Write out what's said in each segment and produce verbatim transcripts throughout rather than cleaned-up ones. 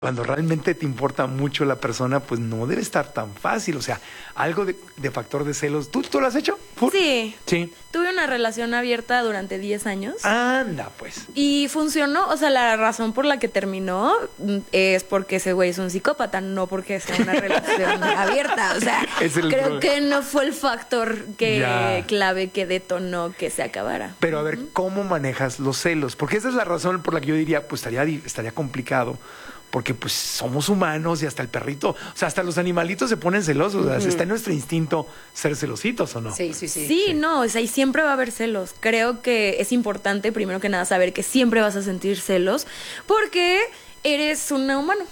Cuando realmente te importa mucho la persona, pues no debe estar tan fácil. O sea, algo de, de factor de celos. ¿Tú, ¿Tú lo has hecho? ¿Fur? Sí. Sí. Tuve una relación abierta durante diez años. Anda, pues. Y funcionó. O sea, la razón por la que terminó es porque ese güey es un psicópata, no porque sea una relación abierta. O sea, Es el creo problema. que no fue el factor que Ya. clave que detonó que se acabara. Pero a ver, ¿cómo manejas los celos? Porque esa es la razón por la que yo diría, pues estaría, di- estaría complicado. Porque pues somos humanos y hasta el perrito, o sea, hasta los animalitos se ponen celosos. O sea, está en nuestro instinto ser celositos, ¿o no? Sí, sí, sí. Sí, no, o sea, y siempre va a haber celos. Creo que es importante, primero que nada, saber que siempre vas a sentir celos porque eres un humano.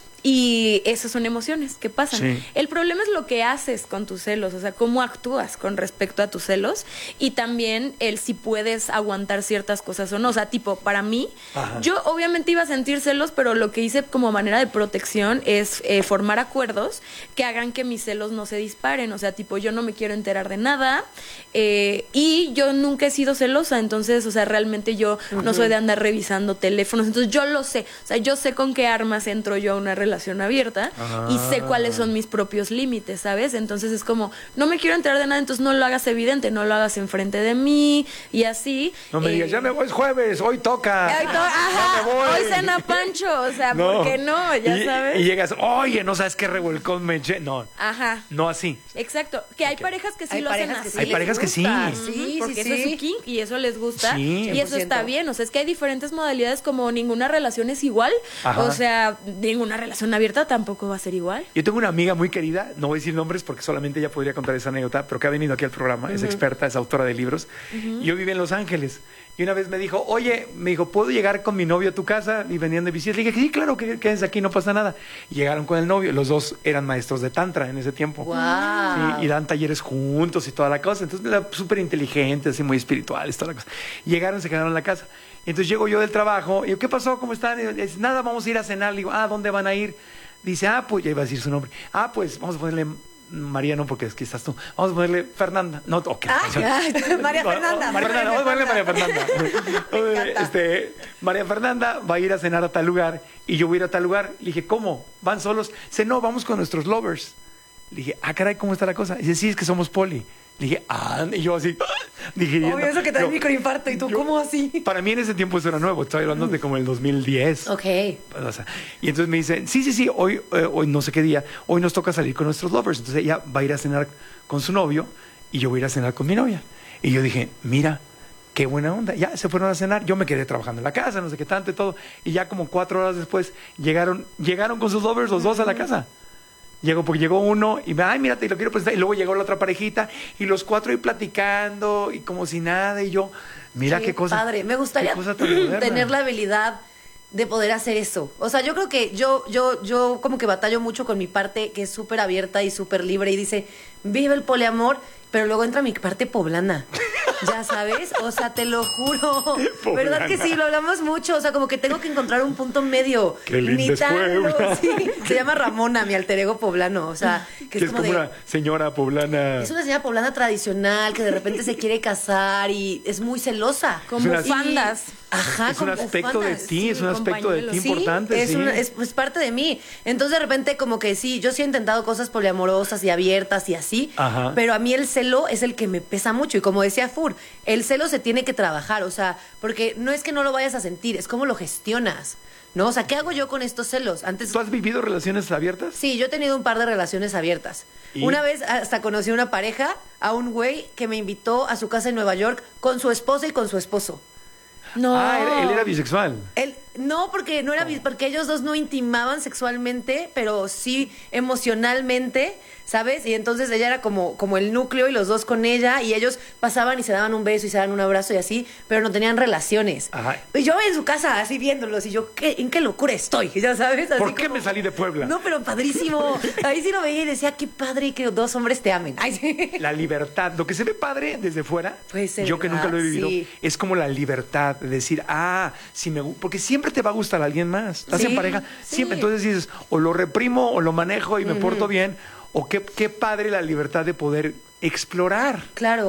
Y esas son emociones que pasan. Sí. El problema es lo que haces con tus celos, o sea, cómo actúas con respecto a tus celos y también el si puedes aguantar ciertas cosas o no. O sea, tipo, para mí, Ajá. yo obviamente iba a sentir celos, pero lo que hice como manera de protección es eh, formar acuerdos que hagan que mis celos no se disparen. O sea, tipo, yo no me quiero enterar de nada eh, y yo nunca he sido celosa, entonces, o sea, realmente yo uh-huh. no soy de andar revisando teléfonos, entonces yo lo sé. O sea, yo sé con qué armas entro yo a una relación relación abierta Ah. y sé cuáles son mis propios límites, ¿sabes? Entonces es como, no me quiero enterar de nada, entonces no lo hagas evidente, no lo hagas enfrente de mí y así. No me eh, digas, ya me voy, es jueves, hoy toca. Ay, to- ajá, Ya me voy. hoy cena Pancho, o sea, ¿por qué no? Ya y, sabes. Y llegas, oye, no sabes qué revolcón me eché. No, Ajá. no así. Exacto, que hay Ok. parejas que sí Hay lo hacen parejas que así. sí Hay les parejas que sí. gusta. Ujú, Sí, porque sí, eso es sí. su kink y eso les gusta Sí. y eso cien por ciento. está bien, o sea, es que hay diferentes modalidades, como ninguna relación es igual, Ajá. o sea, ninguna relación abierta tampoco va a ser igual. Yo tengo una amiga muy querida, no voy a decir nombres porque solamente ella podría contar esa anécdota, pero que ha venido aquí al programa, es experta, es autora de libros. Y yo vivo en Los Ángeles. Y una vez me dijo, oye, me dijo, ¿puedo llegar con mi novio a tu casa? Y venían de visita. Le dije, sí, claro, que quédense aquí, no pasa nada. Y llegaron con el novio. Los dos eran maestros de tantra en ese tiempo. Wow. Sí, y dan talleres juntos y toda la cosa. Entonces, era súper inteligentes y muy espirituales, toda la cosa. Y llegaron, se quedaron en la casa. Entonces llego yo del trabajo. Y yo, ¿qué pasó? ¿Cómo están? Y dice, nada, vamos a ir a cenar. Le digo, ah, ¿dónde van a ir? Dice, ah, pues, ya iba a decir su nombre. Ah, pues, vamos a ponerle María, no, porque es que estás tú. Vamos a ponerle Fernanda. No, ok. Ay, María Fernanda. María Fernanda, vamos a ponerle María Fernanda. Me encanta. Este, María Fernanda va a ir a cenar a tal lugar y yo voy a ir a tal lugar. Le dije, ¿cómo? ¿Van solos? Dice, no, vamos con nuestros lovers. Le dije, ah, caray, ¿cómo está la cosa? Dice, sí, es que somos poli. Le dije, ah, y yo así, dije, Obvio, eso que te da yo- microinfarto. ¿Y tú yo- cómo así? Para mí en ese tiempo eso era nuevo, estoy hablando de como el dos mil diez. Ok. O sea, y entonces me dice, sí, sí, sí, hoy, eh, hoy no sé qué día, hoy nos toca salir con nuestros lovers. Entonces ella va a ir a cenar con su novio y yo voy a ir a cenar con mi novia. Y yo dije, mira, qué buena onda. Ya se fueron a cenar, yo me quedé trabajando en la casa, no sé qué tanto y todo. Y ya como cuatro horas después llegaron, llegaron con sus lovers los dos a la casa. Llegó, porque llegó uno y me, ay, mira, te lo quiero presentar. Y luego llegó la otra parejita y los cuatro ahí platicando y como si nada. Y yo, mira qué, cosa. Padre, me gustaría qué cosa tan moderna. tener la habilidad de poder hacer eso. O sea, yo creo que yo, yo, yo como que batallo mucho con mi parte que es súper abierta y súper libre y dice, vive el poliamor, pero luego entra mi parte poblana. Ya sabes, o sea, te lo juro. Poblana. ¿Verdad que sí? Lo hablamos mucho, o sea, como que tengo que encontrar un punto medio. Qué linda Ni es tan- Puebla. sí, se llama Ramona, mi alter ego poblano, o sea, que Que es como, de... una señora poblana. Es una señora poblana tradicional que de repente se quiere casar y es muy celosa. Como Es una- bufandas. Ajá, Es un con aspecto de bufandas. ti, sí, es un con aspecto de ti pañuelos. Sí, importante. es, sí. una- es, es parte de mí. Entonces de repente como que sí, yo sí he intentado cosas poliamorosas y abiertas y así, Ajá. pero a mí el celo es el que me pesa mucho. Y como decía Fur, el celo se tiene que trabajar, o sea, porque no es que no lo vayas a sentir, es cómo lo gestionas, ¿no? O sea, ¿qué hago yo con estos celos? Antes... ¿Tú has vivido relaciones abiertas? Sí, yo he tenido un par de relaciones abiertas. ¿Y? Una vez hasta conocí a una pareja, a un güey que me invitó a su casa en Nueva York con su esposa y con su esposo. No. Ah, él, él era bisexual. Él, no, porque no era bis- porque ellos dos no intimaban sexualmente, pero sí emocionalmente, ¿sabes? Y entonces ella era como, como el núcleo y los dos con ella, y ellos pasaban y se daban un beso y se daban un abrazo y así, pero no tenían relaciones. Ajá. Y yo en su casa así viéndolos, y yo, ¿qué, ¿en qué locura estoy? Ya sabes. Así ¿Por qué como- me salí de Puebla? No, pero padrísimo. Ahí sí lo veía y decía, qué padre que dos hombres te amen. Ay, sí. La libertad, lo que se ve padre desde fuera, Puede ser, yo que ¿verdad? nunca lo he vivido, Sí. es como la libertad de decir, ah, si me gu-", porque siempre te va a gustar alguien más. Estás Sí, en pareja, sí. siempre. Entonces dices, o lo reprimo o lo manejo y me porto bien, o qué, qué padre la libertad de poder explorar. Claro.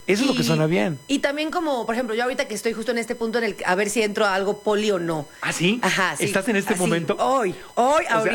Eso es lo que suena bien. Y también como, por ejemplo, yo ahorita que estoy justo en este punto en el a ver si entro a algo poli o no. ¿Ah, sí? Ajá, sí. ¿Estás en este Así, momento? Hoy, hoy, O sea, ahorita.